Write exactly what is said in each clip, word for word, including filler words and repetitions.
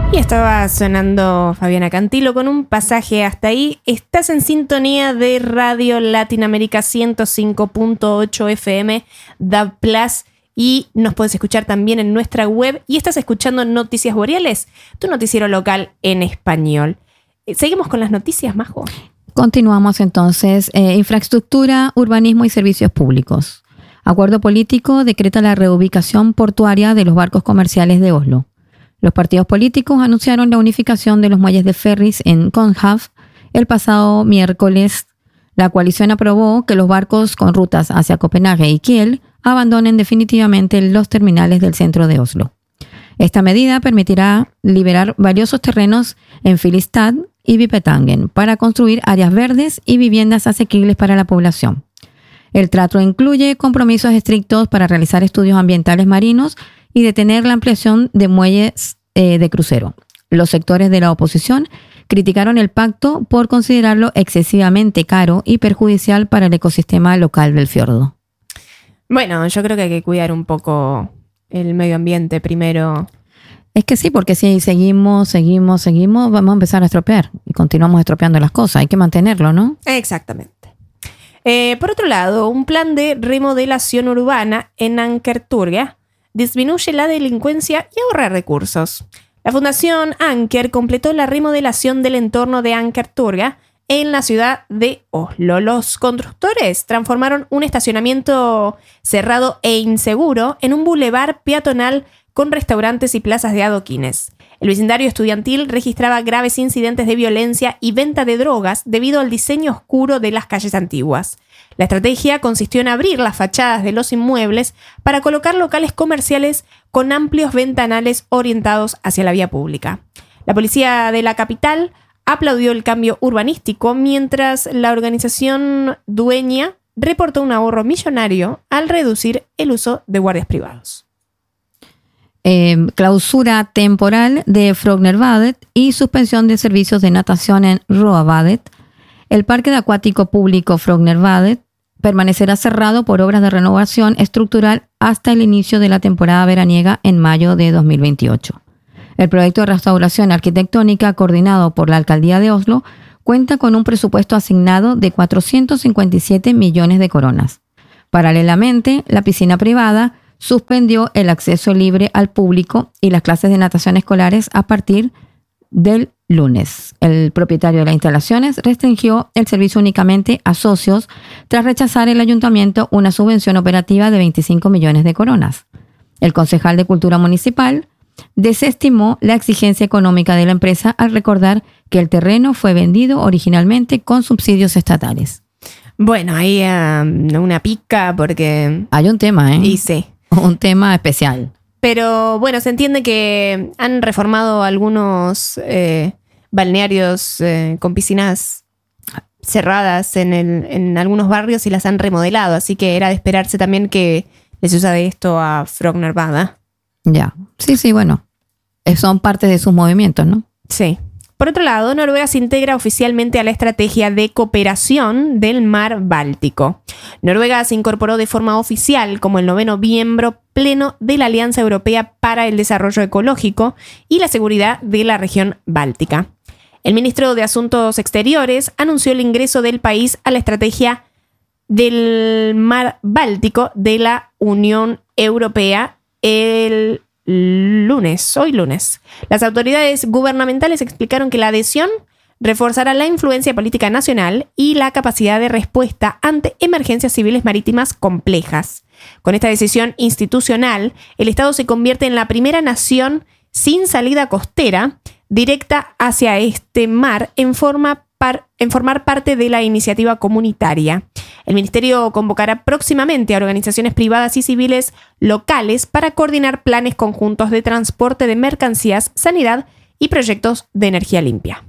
Y estaba sonando Fabiana Cantilo con un pasaje hasta ahí. Estás en sintonía de Radio Latinoamérica ciento cinco punto ocho F M, D A B Plus, y nos puedes escuchar también en nuestra web. Y estás escuchando Noticias Boreales, tu noticiero local en español. Seguimos con las noticias, Majo. Continuamos entonces. Eh, infraestructura, urbanismo y servicios públicos. Acuerdo político decreta la reubicación portuaria de los barcos comerciales de Oslo. Los partidos políticos anunciaron la unificación de los muelles de ferries en Kongehavn el pasado miércoles. La coalición aprobó que los barcos con rutas hacia Copenhague y Kiel abandonen definitivamente los terminales del centro de Oslo. Esta medida permitirá liberar valiosos terrenos en Filistad y Vipetangen para construir áreas verdes y viviendas asequibles para la población. El trato incluye compromisos estrictos para realizar estudios ambientales marinos y detener la ampliación de muelles eh, de crucero. Los sectores de la oposición criticaron el pacto por considerarlo excesivamente caro y perjudicial para el ecosistema local del fiordo. Bueno, yo creo que hay que cuidar un poco el medio ambiente primero. Es que sí, porque si seguimos, seguimos, seguimos, vamos a empezar a estropear y continuamos estropeando las cosas. Hay que mantenerlo, ¿no? Exactamente. Eh, por otro lado, un plan de remodelación urbana en Ankerturga disminuye la delincuencia y ahorra recursos. La Fundación Anker completó la remodelación del entorno de Ankerturga en la ciudad de Oslo. Los constructores transformaron un estacionamiento cerrado e inseguro en un bulevar peatonal con restaurantes y plazas de adoquines. El vecindario estudiantil registraba graves incidentes de violencia y venta de drogas debido al diseño oscuro de las calles antiguas. La estrategia consistió en abrir las fachadas de los inmuebles para colocar locales comerciales con amplios ventanales orientados hacia la vía pública. La policía de la capital aplaudió el cambio urbanístico, mientras la organización dueña reportó un ahorro millonario al reducir el uso de guardias privados. Eh, clausura temporal de Frognerbadet y suspensión de servicios de natación en Roabadet. El parque de acuático público Frognerbadet permanecerá cerrado por obras de renovación estructural hasta el inicio de la temporada veraniega en mayo de dos mil veintiocho. El proyecto de restauración arquitectónica coordinado por la Alcaldía de Oslo cuenta con un presupuesto asignado de cuatrocientos cincuenta y siete millones de coronas. Paralelamente, la piscina privada suspendió el acceso libre al público y las clases de natación escolares a partir del lunes. El propietario de las instalaciones restringió el servicio únicamente a socios tras rechazar el ayuntamiento una subvención operativa de veinticinco millones de coronas. El concejal de Cultura Municipal desestimó la exigencia económica de la empresa al recordar que el terreno fue vendido originalmente con subsidios estatales. Bueno, ahí um, una pica porque... Hay un tema, ¿eh? Y sí. Un tema especial. Pero bueno, se entiende que han reformado algunos eh, balnearios eh, con piscinas cerradas en, el, en algunos barrios y las han remodelado. Así que era de esperarse también que les suceda esto a Frognerbadet. Ya, sí, sí, bueno. Son parte de sus movimientos, ¿no? Sí. Por otro lado, Noruega se integra oficialmente a la estrategia de cooperación del mar Báltico. Noruega se incorporó de forma oficial como el noveno miembro pleno de la Alianza Europea para el Desarrollo Ecológico y la Seguridad de la región báltica. El ministro de Asuntos Exteriores anunció el ingreso del país a la estrategia del mar Báltico de la Unión Europea el lunes, hoy lunes. Las autoridades gubernamentales explicaron que la adhesión reforzará la influencia política nacional y la capacidad de respuesta ante emergencias civiles marítimas complejas. Con esta decisión institucional, el Estado se convierte en la primera nación sin salida costera directa hacia este mar en, forma par, en formar parte de la iniciativa comunitaria. El ministerio convocará próximamente a organizaciones privadas y civiles locales para coordinar planes conjuntos de transporte de mercancías, sanidad y proyectos de energía limpia.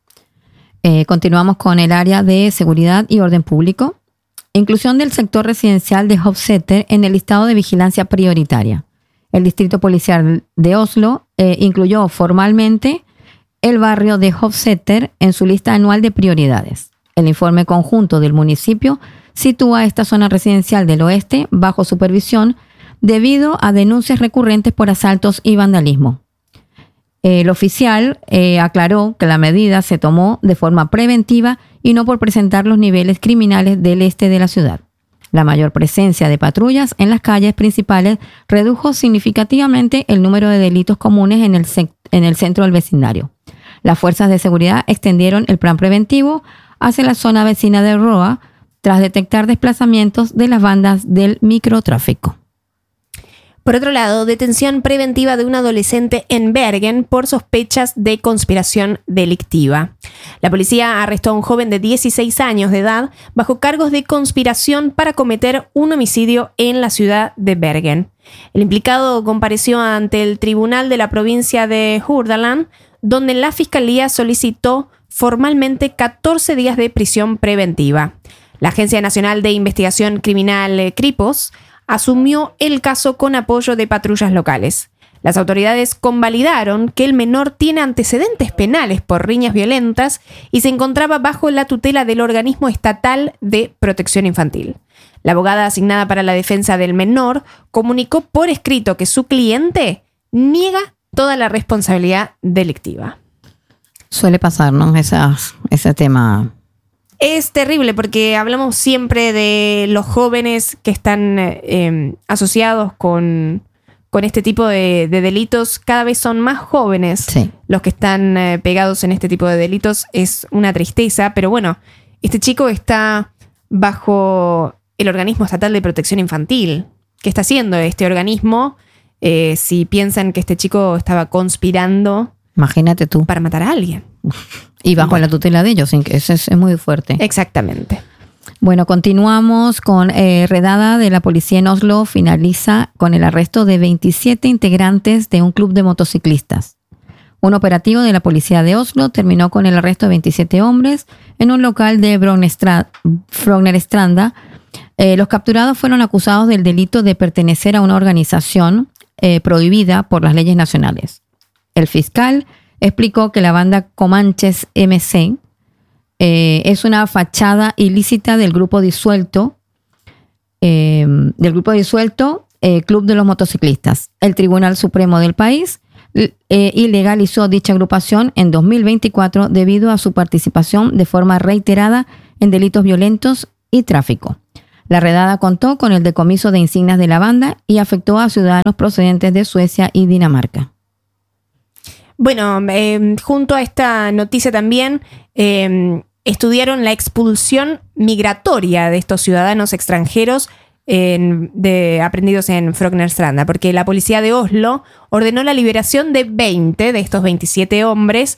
Eh, continuamos con el área de seguridad y orden público. Inclusión del sector residencial de Hovseter en el listado de vigilancia prioritaria. El distrito policial de Oslo eh, incluyó formalmente el barrio de Hovseter en su lista anual de prioridades. El informe conjunto del municipio sitúa esta zona residencial del oeste bajo supervisión debido a denuncias recurrentes por asaltos y vandalismo. El oficial eh, aclaró que la medida se tomó de forma preventiva y no por presentar los niveles criminales del este de la ciudad. La mayor presencia de patrullas en las calles principales redujo significativamente el número de delitos comunes en el, sec- en el centro del vecindario. Las fuerzas de seguridad extendieron el plan preventivo hacia la zona vecina de Roa tras detectar desplazamientos de las bandas del microtráfico. Por otro lado, detención preventiva de un adolescente en Bergen por sospechas de conspiración delictiva. La policía arrestó a un joven de dieciséis años de edad bajo cargos de conspiración para cometer un homicidio en la ciudad de Bergen. El implicado compareció ante el tribunal de la provincia de Hordaland, donde la fiscalía solicitó formalmente catorce días de prisión preventiva. La Agencia Nacional de Investigación Criminal, Kripos, asumió el caso con apoyo de patrullas locales. Las autoridades convalidaron que el menor tiene antecedentes penales por riñas violentas y se encontraba bajo la tutela del Organismo Estatal de Protección Infantil. La abogada asignada para la defensa del menor comunicó por escrito que su cliente niega toda la responsabilidad delictiva. Suele pasar, ¿no? Esa, ese tema. Es terrible porque hablamos siempre de los jóvenes que están eh, asociados con, con este tipo de, de delitos. Cada vez son más jóvenes Sí. los que están eh, pegados en este tipo de delitos. Es una tristeza, pero bueno, este chico está bajo el Organismo Estatal de Protección Infantil. ¿Qué está haciendo este organismo? Eh, si piensan que este chico estaba conspirando Imagínate tú. para matar a alguien. Y bajo Bueno. la tutela de ellos, sin que eso es, es muy fuerte. Exactamente. Bueno, continuamos con eh, redada de la policía en Oslo. Finaliza con el arresto de veintisiete integrantes de un club de motociclistas. Un operativo de la policía de Oslo terminó con el arresto de veintisiete hombres en un local de Frognerstra- Frognerstranda. Eh, los capturados fueron acusados del delito de pertenecer a una organización eh, prohibida por las leyes nacionales. El fiscal explicó que la banda Comanches M C eh, es una fachada ilícita del grupo disuelto, eh, del grupo disuelto eh, Club de los Motociclistas. El Tribunal Supremo del país eh, ilegalizó dicha agrupación en dos mil veinticuatro debido a su participación de forma reiterada en delitos violentos y tráfico. La redada contó con el decomiso de insignias de la banda y afectó a ciudadanos procedentes de Suecia y Dinamarca. Bueno, eh, junto a esta noticia también eh, estudiaron la expulsión migratoria de estos ciudadanos extranjeros en, de, aprendidos en Frognerstranda, porque la policía de Oslo ordenó la liberación de veinte de estos veintisiete hombres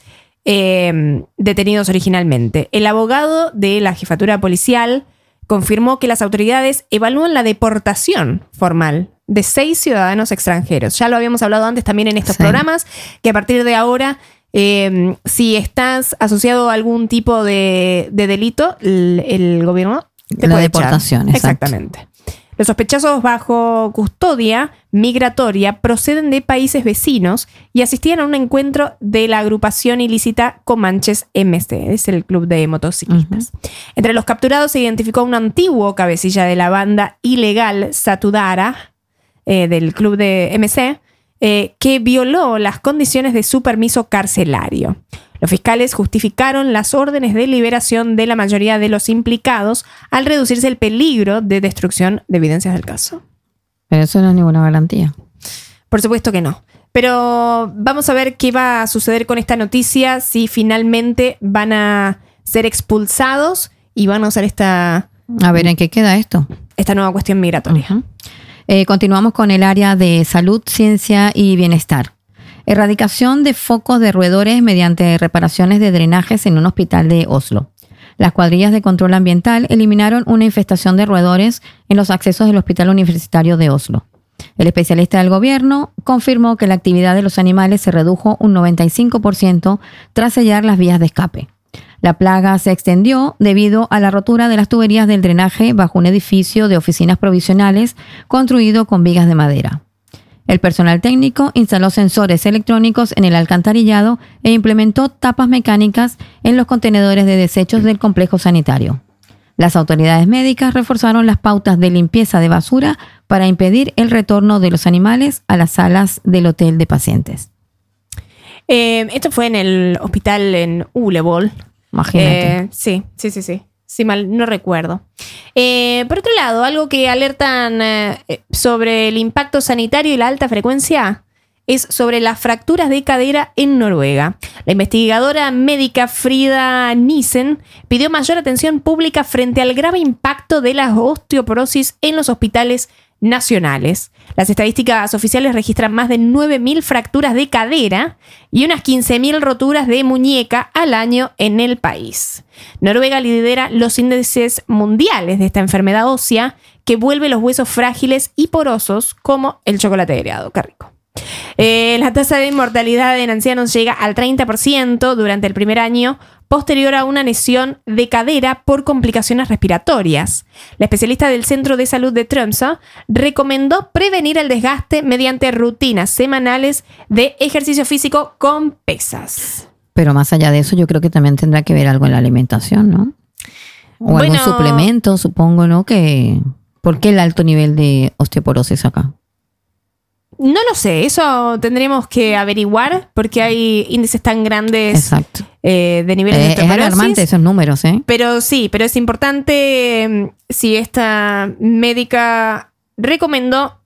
eh, detenidos originalmente. El abogado de la jefatura policial confirmó que las autoridades evalúan la deportación formal de seis ciudadanos extranjeros. Ya lo habíamos hablado antes también en estos Sí. programas, que a partir de ahora, eh, si estás asociado a algún tipo de, de delito, el, el gobierno te La puede deportación, echar. exacto. Exactamente. Los sospechosos bajo custodia migratoria proceden de países vecinos y asistían a un encuentro de la agrupación ilícita Comanches M C, es el club de motociclistas. Uh-huh. Entre los capturados se identificó un antiguo cabecilla de la banda ilegal Satudara, eh, del club de M C, eh, que violó las condiciones de su permiso carcelario. Los fiscales justificaron las órdenes de liberación de la mayoría de los implicados al reducirse el peligro de destrucción de evidencias del caso. Pero eso no es ninguna garantía. Por supuesto que no. Pero vamos a ver qué va a suceder con esta noticia, si finalmente van a ser expulsados y van a usar esta, A ver, ¿en qué queda esto? esta nueva cuestión migratoria. Uh-huh. Eh, continuamos con el área de salud, ciencia y bienestar. Erradicación de focos de roedores mediante reparaciones de drenajes en un hospital de Oslo. Las cuadrillas de control ambiental eliminaron una infestación de roedores en los accesos del Hospital Universitario de Oslo. El especialista del gobierno confirmó que la actividad de los animales se redujo un noventa y cinco por ciento tras sellar las vías de escape. La plaga se extendió debido a la rotura de las tuberías del drenaje bajo un edificio de oficinas provisionales construido con vigas de madera. El personal técnico instaló sensores electrónicos en el alcantarillado e implementó tapas mecánicas en los contenedores de desechos del complejo sanitario. Las autoridades médicas reforzaron las pautas de limpieza de basura para impedir el retorno de los animales a las salas del hotel de pacientes. Eh, esto fue en el hospital en Uleål. Imagínate. Eh, sí, sí, sí, sí. Si mal no recuerdo. Eh, por otro lado, algo que alertan eh, sobre el impacto sanitario y la alta frecuencia es sobre las fracturas de cadera en Noruega. La investigadora médica Frida Nissen pidió mayor atención pública frente al grave impacto de la osteoporosis en los hospitales nacionales. Las estadísticas oficiales registran más de nueve mil fracturas de cadera y unas quince mil roturas de muñeca al año en el país. Noruega lidera los índices mundiales de esta enfermedad ósea que vuelve los huesos frágiles y porosos como el chocolate agregado. Qué rico. Eh, la tasa de mortalidad en ancianos llega al treinta por ciento durante el primer año posterior a una lesión de cadera por complicaciones respiratorias. La especialista del Centro de Salud de Tromsø recomendó prevenir el desgaste mediante rutinas semanales de ejercicio físico con pesas. Pero más allá de eso, yo creo que también tendrá que ver algo en la alimentación, ¿no? O bueno, algún suplemento, supongo, ¿no? Que, ¿por qué el alto nivel de osteoporosis acá? No lo sé, eso tendremos que averiguar porque hay índices tan grandes. Exacto. Eh, de niveles eh, de osteoporosis. Es alarmante esos números, ¿eh? Pero sí, pero es importante eh, si esta médica recomendó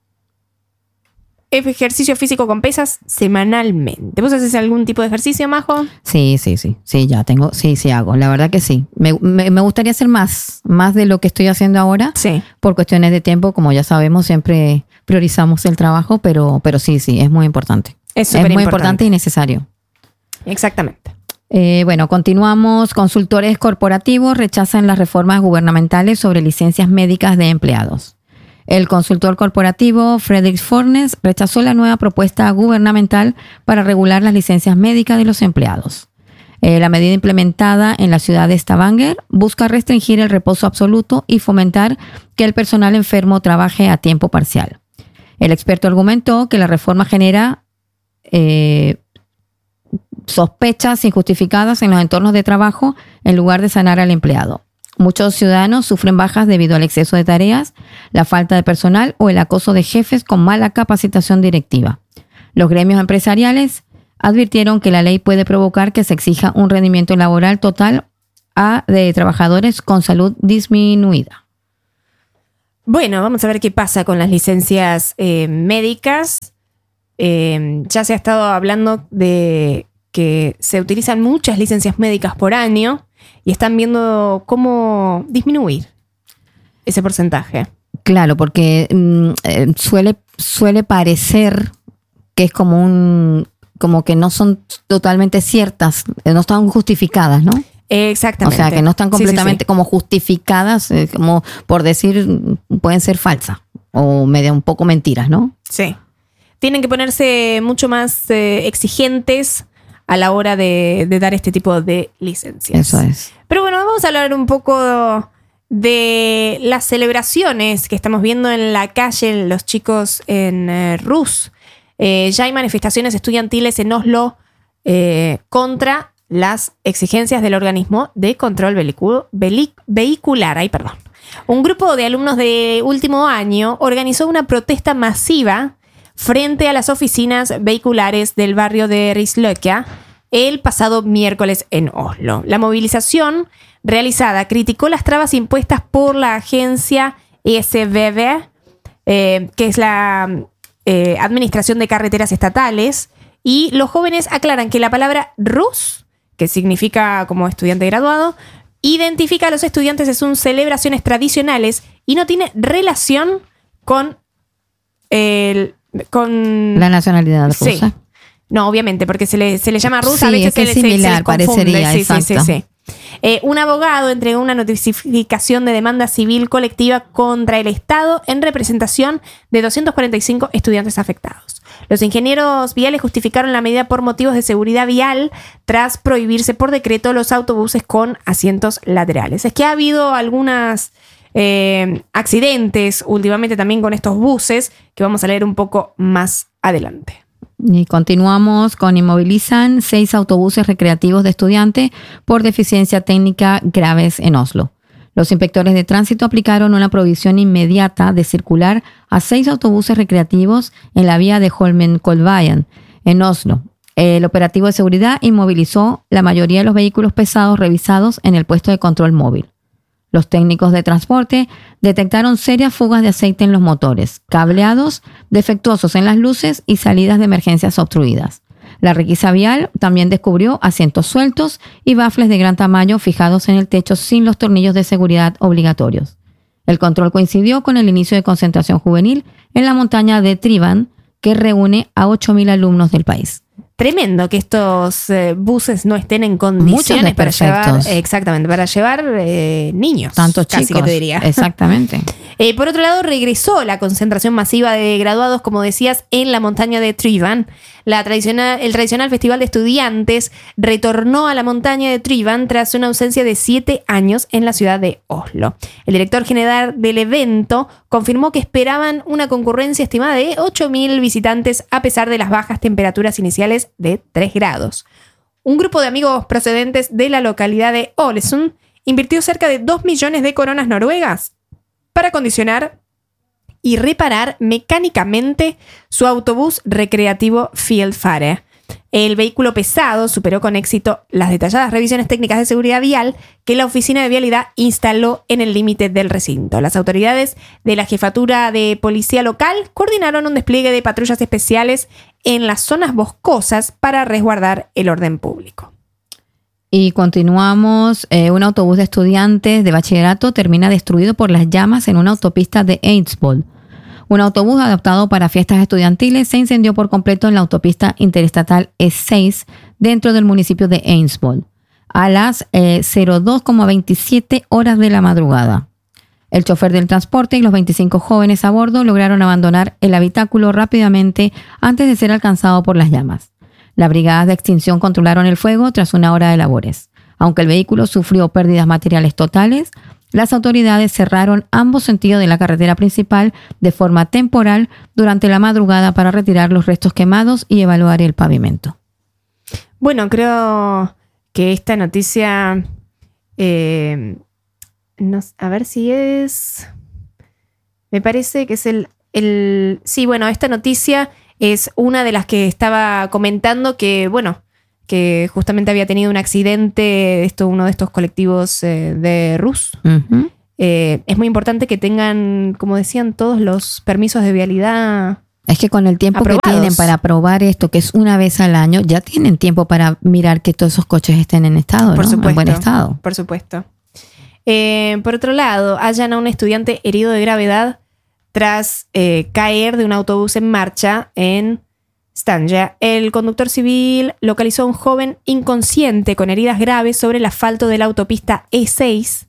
ejercicio físico con pesas semanalmente. ¿Vos haces algún tipo de ejercicio, Majo? Sí, sí, sí. Sí, ya tengo, sí, sí hago. La verdad que sí. Me, me, me gustaría hacer más, más de lo que estoy haciendo ahora. Sí. Por cuestiones de tiempo, como ya sabemos, siempre priorizamos el trabajo, pero, pero sí, sí, es muy importante. Es, es muy importante. importante y necesario. Exactamente. Eh, bueno, continuamos. Consultores corporativos rechazan las reformas gubernamentales sobre licencias médicas de empleados. El consultor corporativo Fredrik Fornes rechazó la nueva propuesta gubernamental para regular las licencias médicas de los empleados. Eh, la medida implementada en la ciudad de Stavanger busca restringir el reposo absoluto y fomentar que el personal enfermo trabaje a tiempo parcial. El experto argumentó que la reforma genera eh, sospechas injustificadas en los entornos de trabajo en lugar de sanar al empleado. Muchos ciudadanos sufren bajas debido al exceso de tareas, la falta de personal o el acoso de jefes con mala capacitación directiva. Los gremios empresariales advirtieron que la ley puede provocar que se exija un rendimiento laboral total a de trabajadores con salud disminuida. Bueno, vamos a ver qué pasa con las licencias eh, médicas. Eh, ya se ha estado hablando de que se utilizan muchas licencias médicas por año y están viendo cómo disminuir ese porcentaje. Claro, porque mm, eh, suele, suele parecer que es como un como que no son totalmente ciertas, no están justificadas, ¿no? Exactamente. O sea, que no están completamente sí, sí, sí. como justificadas, eh, como por decir, pueden ser falsas o media un poco mentiras, ¿no? Sí. Tienen que ponerse mucho más eh, exigentes a la hora de, de dar este tipo de licencias. Eso es. Pero bueno, vamos a hablar un poco de las celebraciones que estamos viendo en la calle, los chicos en eh, Rus. Eh, ya hay manifestaciones estudiantiles en Oslo eh, contra las exigencias del organismo de control velicu- veli- vehicular. Ay, perdón. Un grupo de alumnos de último año organizó una protesta masiva frente a las oficinas vehiculares del barrio de Risløkka el pasado miércoles en Oslo. La movilización realizada criticó las trabas impuestas por la agencia E S B B, eh, que es la eh, Administración de Carreteras Estatales, y los jóvenes aclaran que la palabra rus, que significa como estudiante graduado, identifica a los estudiantes en sus celebraciones tradicionales y no tiene relación con el... Con la nacionalidad rusa. Sí. No, obviamente, porque se le, se le llama rusa, sí, a veces es que se, es se, similar, se les confunde. parecería, sí, exacto. sí, sí, sí. Eh, un abogado entregó una notificación de demanda civil colectiva contra el Estado en representación de doscientos cuarenta y cinco estudiantes afectados. Los ingenieros viales justificaron la medida por motivos de seguridad vial tras prohibirse por decreto los autobuses con asientos laterales. Es que ha habido algunas eh, accidentes últimamente también con estos buses que vamos a leer un poco más adelante. Y continuamos con inmovilizan seis autobuses recreativos de estudiantes por deficiencia técnica graves en Oslo. Los inspectores de tránsito aplicaron una prohibición inmediata de circular a seis autobuses recreativos en la vía de Holmenkollveien, en Oslo. El operativo de seguridad inmovilizó la mayoría de los vehículos pesados revisados en el puesto de control móvil. Los técnicos de transporte detectaron serias fugas de aceite en los motores, cableados defectuosos en las luces y salidas de emergencias obstruidas. La requisa vial también descubrió asientos sueltos y bafles de gran tamaño fijados en el techo sin los tornillos de seguridad obligatorios. El control coincidió con el inicio de concentración juvenil en la montaña de Trivan, que reúne a ocho mil alumnos del país. Tremendo que estos eh, buses no estén en condiciones para llevar, eh, exactamente, para llevar eh, niños. Tantos casi chicos. Que te diría. Exactamente. eh, por otro lado, regresó la concentración masiva de graduados, como decías, en la montaña de Trivan. La tradicional, el tradicional festival de estudiantes retornó a la montaña de Trivan tras una ausencia de siete años en la ciudad de Oslo. El director general del evento confirmó que esperaban una concurrencia estimada de ocho mil visitantes a pesar de las bajas temperaturas iniciales de tres grados. Un grupo de amigos procedentes de la localidad de Ålesund invirtió cerca de dos millones de coronas noruegas para acondicionar y reparar mecánicamente su autobús recreativo Fieldfare. El vehículo pesado superó con éxito las detalladas revisiones técnicas de seguridad vial que la Oficina de Vialidad instaló en el límite del recinto. Las autoridades de la Jefatura de Policía Local coordinaron un despliegue de patrullas especiales en las zonas boscosas para resguardar el orden público. Y continuamos. Eh, un autobús de estudiantes de bachillerato termina destruido por las llamas en una autopista de Eidsvoll. Un autobús adaptado para fiestas estudiantiles se incendió por completo en la autopista interestatal E seis dentro del municipio de Eidsvoll a las eh, cero dos coma veintisiete horas de la madrugada. El chofer del transporte y los veinticinco jóvenes a bordo lograron abandonar el habitáculo rápidamente antes de ser alcanzado por las llamas. Las brigadas de extinción controlaron el fuego tras una hora de labores. Aunque el vehículo sufrió pérdidas materiales totales, las autoridades cerraron ambos sentidos de la carretera principal de forma temporal durante la madrugada para retirar los restos quemados y evaluar el pavimento. Bueno, creo que esta noticia, eh, no, a ver si es, me parece que es el, el, sí, bueno, esta noticia es una de las que estaba comentando que, bueno, que justamente había tenido un accidente, esto, uno de estos colectivos eh, de Rus. Uh-huh. Eh, es muy importante que tengan, como decían, todos los permisos de vialidad. Es que con el tiempo aprobados. Que tienen para probar esto, que es una vez al año, ya tienen tiempo para mirar que todos esos coches estén en estado, por ¿no? supuesto, en buen estado. Por supuesto. Eh, por otro lado, hallan a un estudiante herido de gravedad tras eh, caer de un autobús en marcha en Stanja. El conductor civil localizó a un joven inconsciente con heridas graves sobre el asfalto de la autopista E seis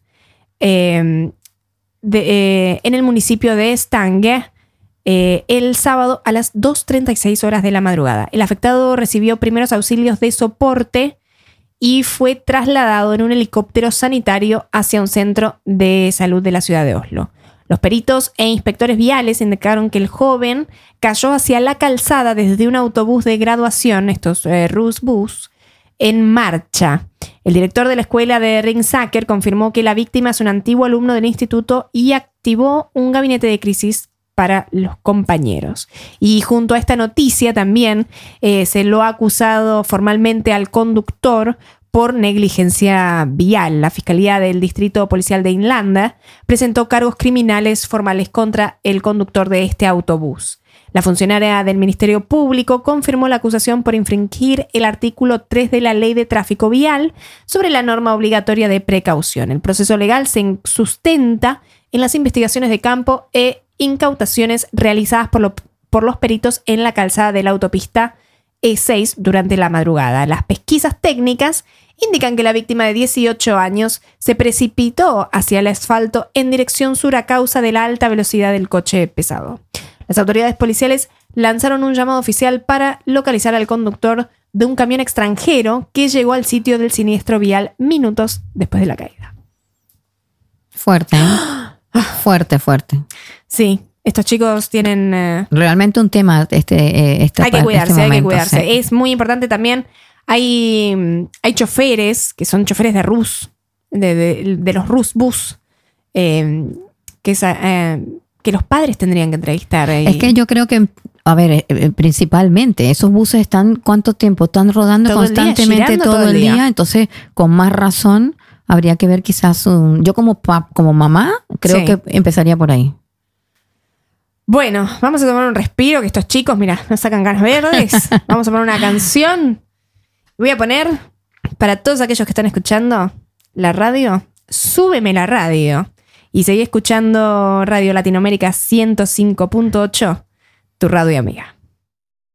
eh, de, eh, en el municipio de Stanja eh, el sábado a las dos treinta y seis horas de la madrugada. El afectado recibió primeros auxilios de soporte y fue trasladado en un helicóptero sanitario hacia un centro de salud de la ciudad de Oslo. Los peritos e inspectores viales indicaron que el joven cayó hacia la calzada desde un autobús de graduación, estos eh, Rusbus, en marcha. El director de la escuela de Ringsaker confirmó que la víctima es un antiguo alumno del instituto y activó un gabinete de crisis para los compañeros. Y junto a esta noticia también eh, se lo ha acusado formalmente al conductor por negligencia vial. La Fiscalía del Distrito Policial de Inlanda presentó cargos criminales formales contra el conductor de este autobús. La funcionaria del Ministerio Público confirmó la acusación por infringir el artículo tres de la Ley de Tráfico Vial sobre la norma obligatoria de precaución. El proceso legal se sustenta en las investigaciones de campo e incautaciones realizadas por, lo, por los peritos en la calzada de la autopista E seis durante la madrugada. Las pesquisas técnicas indican que la víctima de dieciocho años se precipitó hacia el asfalto en dirección sur a causa de la alta velocidad del coche pesado. Las autoridades policiales lanzaron un llamado oficial para localizar al conductor de un camión extranjero que llegó al sitio del siniestro vial minutos después de la caída. Fuerte, ¿eh? Fuerte, fuerte. Sí. Estos chicos tienen... Eh, Realmente un tema este, eh, esta, hay que cuidarse, este momento, hay que cuidarse. Sí. Es muy importante también. Hay, hay choferes que son choferes de Rus, de, de, de los Rusbus, eh, que es, eh, que los padres tendrían que entrevistar. Y... Es que yo creo que, a ver, eh, principalmente, esos buses están, ¿cuánto tiempo? Están rodando todo constantemente el día, todo, todo el el día. día. Entonces, con más razón, habría que ver quizás un... Yo como, pap, como mamá, creo Sí. que empezaría por ahí. Bueno, vamos a tomar un respiro, que estos chicos, mira, nos sacan ganas verdes. Vamos a poner una canción. Voy a poner, para todos aquellos que están escuchando la radio, súbeme la radio. Y seguí escuchando Radio Latinoamérica ciento cinco punto ocho, tu radio amiga.